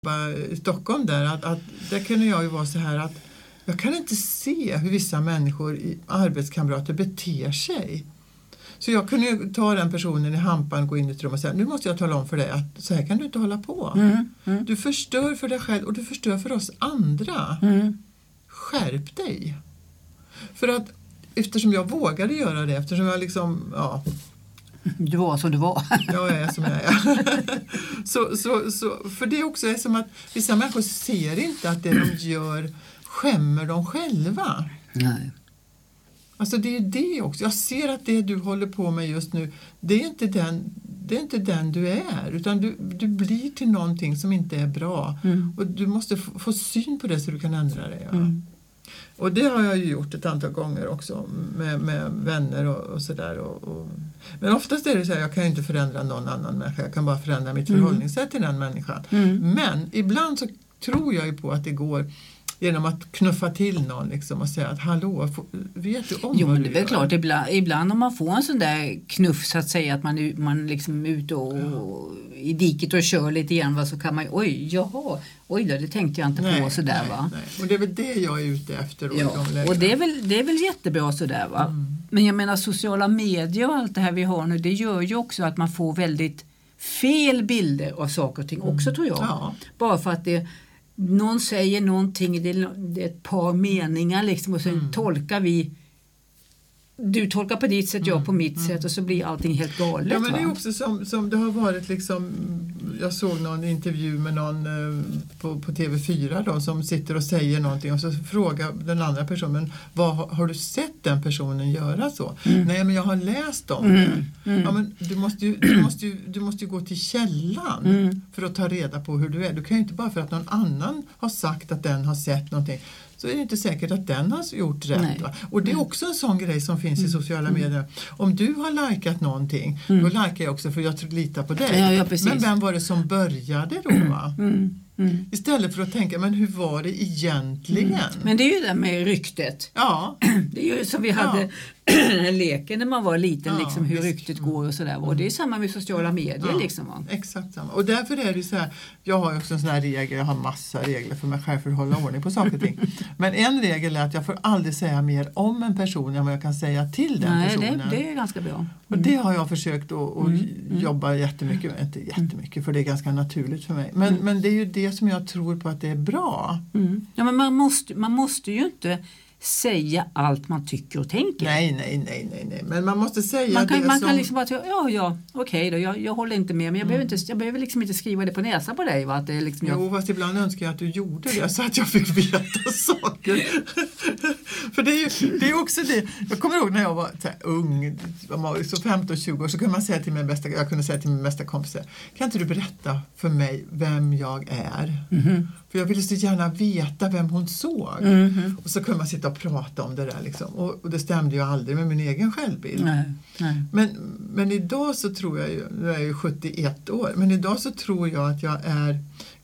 i Stockholm där, att där kunde jag ju vara så här att jag kan inte se hur vissa människor, arbetskamrater, beter sig. Så jag kunde ju ta den personen i hampan, gå in i ett rum och säga, nu måste jag tala om för dig att så här kan du inte hålla på. Du förstör för dig själv och du förstör för oss andra. Skärp dig. För att eftersom jag vågade göra det, eftersom jag liksom, ja. Du var som du var. Jag är som jag är. Så för det också är som att vissa människor ser inte att det de gör skämmer de själva. Nej. Alltså det är det också. Jag ser att det du håller på med just nu, det är inte den du är. Utan du blir till någonting som inte är bra. Och du måste få syn på det så du kan ändra det. Ja. Och det har jag ju gjort ett antal gånger också med vänner och sådär. Men oftast är det så här, jag kan inte förändra någon annan människa. Jag kan bara förändra mitt förhållningssätt till den människan. Men ibland så tror jag ju på att det går genom att knuffa till någon liksom och säga att hallå, vet du om vad det är väl klart, ibland om man får en sån där knuff så att säga att man liksom är ute och i diket och kör lite grann, så kan man oj då, det tänkte jag inte på sådär va. Nej. Och det är väl det jag är ute efter då, och det är väl jättebra sådär va. Men jag menar sociala medier och allt det här vi har nu, det gör ju också att man får väldigt fel bilder av saker och ting också tror jag. Ja. Bara för att någon säger någonting, det är ett par meningar liksom, och sen tolkar vi, du tolkar på ditt sätt, jag på mitt sätt, och så blir allting helt galet. Ja, men det är också som det har varit liksom, jag såg någon intervju med någon på TV4 då, som sitter och säger någonting och så frågar den andra personen, har du sett den personen göra så? Nej, men jag har läst om det. Ja, men du måste ju gå till källan för att ta reda på hur du är. Du kan ju inte bara för att någon annan har sagt att den har sett någonting, så är det inte säkert att den har gjort rätt. Va? Och det är också en sån grej som finns i sociala medier. Om du har likat någonting, då likar jag också för jag litar på dig. Ja, men vem var det som började då? Va? Istället för att tänka, men hur var det egentligen? Men det är ju det med ryktet. Ja. Det är ju som vi hade leken när man var liten, liksom, hur ryktet går och sådär. Och det är samma med sociala medier. Liksom, va? Exakt samma. Och därför är det så här, jag har också en sån här regel, jag har massa regler för mig själv för att hålla ordning på saker och ting. Men en regel är att jag får aldrig säga mer om en person än vad jag kan säga till den personen. Det är ganska bra. Och det har jag försökt att jobba jättemycket med. Inte jättemycket, för det är ganska naturligt för mig. Men det är ju det som jag tror på att det är bra. Ja, men man måste ju inte säga allt man tycker och tänker. Nej. Men man måste säga man kan liksom bara okej då, jag håller inte med, men jag behöver liksom inte skriva det på näsan på dig. Va? Att det är liksom jo, fast ibland önskar jag att du gjorde det så att jag fick veta saker. För det är också det. Jag kommer ihåg när jag var så här ung, så 15-20 år, så kunde man säga till jag kunde säga till min bästa kompis, kan inte du berätta för mig vem jag är? För jag ville så gärna veta vem hon såg. Och så kunde man sitta och prata om det där liksom. Och det stämde ju aldrig med min egen självbild. Nej. Men idag så tror jag ju, nu är jag ju 71 år, men idag så tror jag att jag är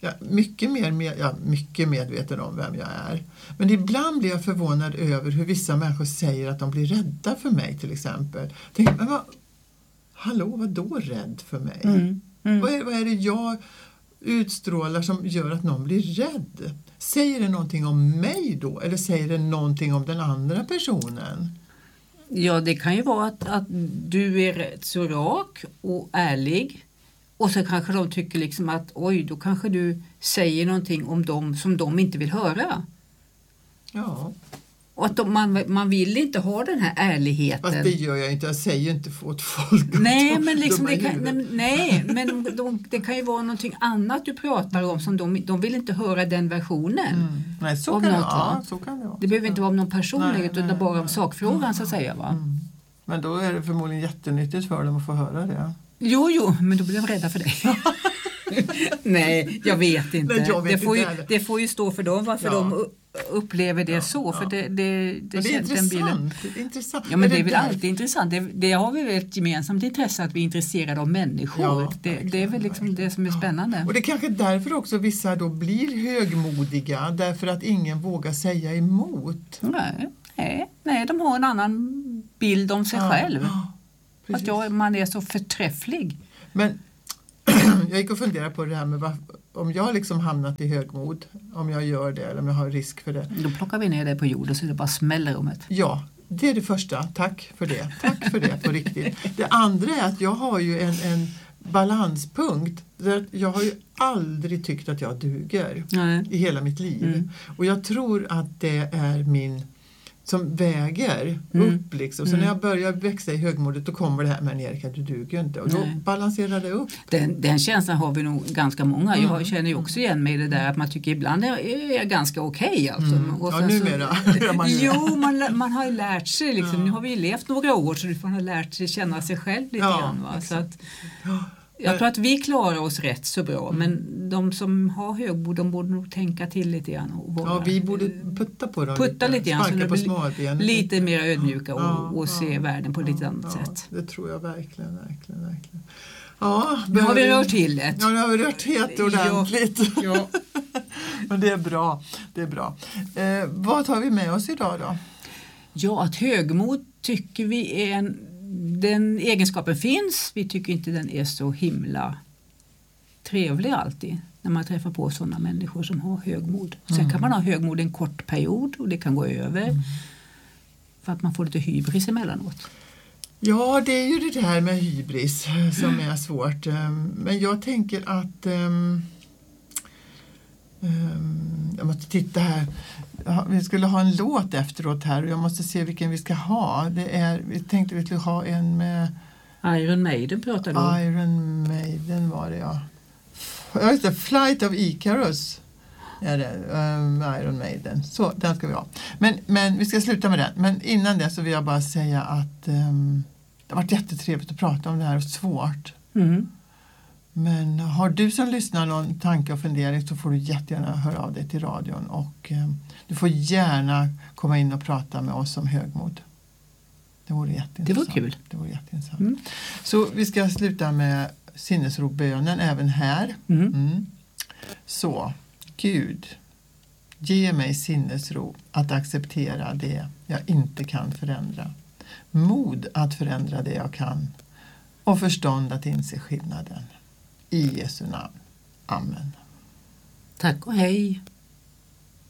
mycket medveten om vem jag är. Men ibland blir jag förvånad över hur vissa människor säger att de blir rädda för mig till exempel. Tänk, men vad då rädd för mig? Vad är det jag utstrålar som gör att någon blir rädd? Säger det någonting om mig då? Eller säger det någonting om den andra personen? Ja, det kan ju vara att du är rätt så rak och ärlig. Och så kanske de tycker liksom att då kanske du säger någonting om dem som de inte vill höra. Ja. Och att man vill inte ha den här ärligheten. Fast det gör jag inte. Jag säger inte åt folk. Nej, men liksom det kan ju vara någonting annat du pratar om som de vill inte höra den versionen. Nej, så kan det vara. Det behöver inte vara om någon personlighet utan bara om sakfrågan så att säga, va? Men då är det förmodligen jättenyttigt för dem att få höra det. Jo, men då blir de rädda för dig. Nej, jag vet inte. Det får ju stå för dem varför de upplever det så. För det är intressant. Det är intressant. Ja, men det är väl alltid intressant. Det har vi väl ett gemensamt intresse att vi är intresserade av människor. Ja, det är väl liksom det som är spännande. Och det är kanske därför också vissa då blir högmodiga. Därför att ingen vågar säga emot. Nej, de har en annan bild om sig själv. Att man är så förträfflig. Men jag gick och funderade på det här med om jag liksom hamnat i högmod, om jag gör det eller om jag har risk för det. Då plockar vi ner det på jorden så det bara smäller om det. Ja, det är det första. Tack för det. Tack för det på riktigt. Det andra är att jag har ju en balanspunkt. Jag har ju aldrig tyckt att jag duger i hela mitt liv. Och jag tror att det är min som väger upp liksom. Så när jag börjar växa i högmodet då kommer det här med Erika, du duger inte. Och då balanserar det upp. Den känslan har vi nog ganska många. Jag känner ju också igen mig i det där att man tycker ibland är ganska okej. Alltså. Ja, numera. Jo, man har ju lärt sig liksom. Nu har vi ju levt några år så man har lärt sig känna sig själv lite grann. Va? Så att, jag tror att vi klarar oss rätt så bra, men de som har högmod, de borde nog tänka till lite grann. Vi borde putta på dem. Putta lite grann, sparka på smalbenen. Lite mer ödmjuka och se världen på lite annat sätt. Det tror jag verkligen. Ja, nu har vi rört till det. Ja, nu har vi rört helt ordentligt. Ja. Men det är bra. Vad tar vi med oss idag då? Ja, att högmod tycker vi är den egenskapen finns. Vi tycker inte den är så himla trevlig alltid när man träffar på sådana människor som har högmod. Sen kan man ha högmod en kort period och det kan gå över för att man får lite hybris emellanåt. Ja, det är ju det här med hybris som är svårt. Men jag tänker att jag måste titta här. Vi skulle ha en låt efteråt här och jag måste se vilken vi ska ha. Vi tänkte vi skulle ha en med Iron Maiden pratar du om. Iron Maiden var det, ja. Jag vet inte, Flight of Icarus är det, Iron Maiden. Så, den ska vi ha. Men vi ska sluta med den. Men innan det så vill jag bara säga att det har varit jättetrevligt att prata om det här och svårt. Men har du som lyssnar någon tanke och fundering så får du jättegärna höra av dig till radion och du får gärna komma in och prata med oss om högmod. Det vore jätteintressant. Det vore kul. Så vi ska sluta med sinnesrobönen även här. Så, Gud, ge mig sinnesro att acceptera det jag inte kan förändra. Mod att förändra det jag kan och förstånd att inse skillnaden. I Jesu namn. Amen. Tack och hej.